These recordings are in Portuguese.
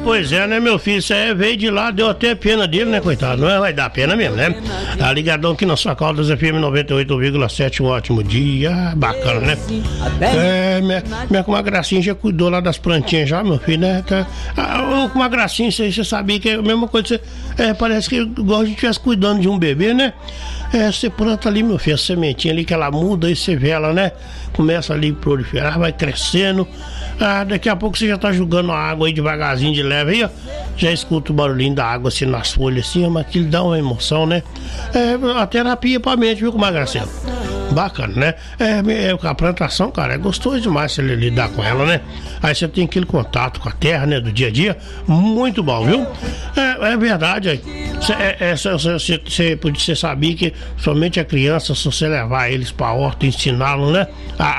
pois é, né, meu filho? Você veio de lá, deu até pena dele, né, coitado? Não é? Vai dar pena mesmo, né? Tá ligadão aqui na sua Caldas FM 98,7, um ótimo dia. Bacana, né? Minha comagracinha já cuidou lá das plantinhas já, meu filho, né? Uma gracinha, você sabia que é a mesma coisa. Parece que igual a gente estivesse cuidando de um bebê, né? Você planta ali, meu filho, a sementinha ali que ela muda, aí você vê ela, né? Começa ali a proliferar, vai crescendo. Daqui a pouco você já tá jogando a água aí devagarzinho, de leve aí, ó. Já escuta o barulhinho da água assim nas folhas assim, mas aquilo dá uma emoção, né? A terapia pra mente, viu, comagracinha? Bacana, né? A plantação, cara, é gostoso demais você lidar com ela, né? Aí você tem aquele contato com a terra, né? Do dia a dia, muito bom, viu? É verdade. Você sabia que somente a criança, se você levar eles pra horta, ensiná-los, né?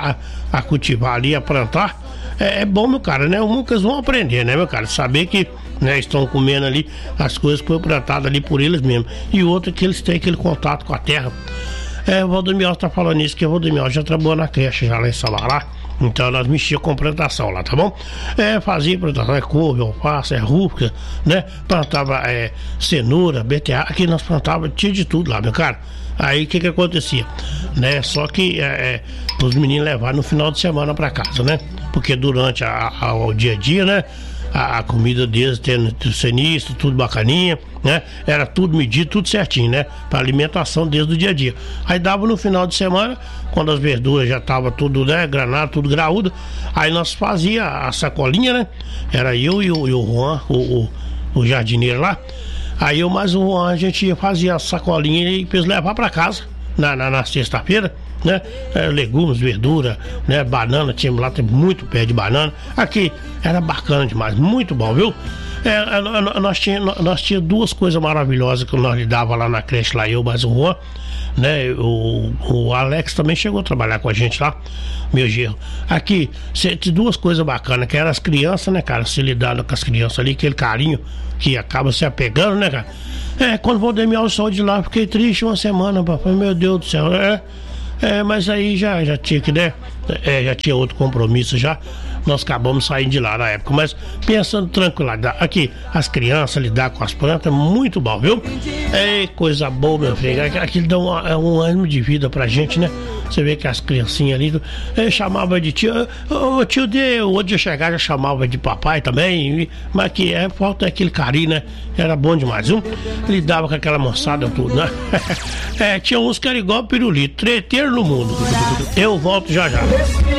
A cultivar ali, a plantar, é bom, meu cara, né? Eles vão aprender, né, meu cara? Saber que, né, estão comendo ali as coisas que foram plantadas ali por eles mesmos. E outra que eles têm aquele contato com a terra. O Valdomiro tá falando isso, que o Valdomiro já trabalhou na creche já lá em Sabará. Então nós mexíamos com plantação lá, tá bom? Fazia plantação, couve, alface, rúcula, né? Plantava cenoura, beterraba, aqui nós plantávamos, tinha de tudo lá, meu cara. Aí o que acontecia, né? Só que os meninos levaram no final de semana pra casa, né? Porque durante o dia a dia, né? A comida deles tendo nutricionista, tudo bacaninha, né? Era tudo medido, tudo certinho, né? Pra alimentação desde o dia a dia. Aí dava no final de semana, quando as verduras já estavam tudo, né? Granado, tudo graúdo. Aí nós fazia a sacolinha, né? Era eu e o Juan, o jardineiro lá. Aí eu mais o Juan, a gente fazia a sacolinha e depois levar pra casa na sexta-feira, né? Legumes, verdura, né? Banana, tinha muito pé de banana. Aqui era bacana demais, muito bom, viu? Nós tínhamos duas coisas maravilhosas que nós lidava lá na creche, lá eu, mas o Juan, né? O Alex também chegou a trabalhar com a gente lá, meu genro. Aqui, tinha duas coisas bacanas, que eram as crianças, né, cara? Se lidando com as crianças ali, aquele carinho que acaba se apegando, né, cara? Quando vou Valdemir saiu de lá, fiquei triste uma semana, papai, meu Deus do céu, mas aí já tinha que, né? Já tinha outro compromisso já. Nós acabamos saindo de lá na época. Mas pensando tranquilidade, aqui, as crianças lidar com as plantas, muito bom, viu? Coisa boa, meu filho. Aquilo dá um ânimo de vida pra gente, né? Você vê que as criancinhas ali chamava de tio. O tio de o outro dia chegar já chamava de papai também. Mas que falta aquele carinho, né? Era bom demais, viu? Lidava com aquela moçada tudo, né? Tinha uns que eram igual pirulito, treteiro no mundo. Eu volto já já.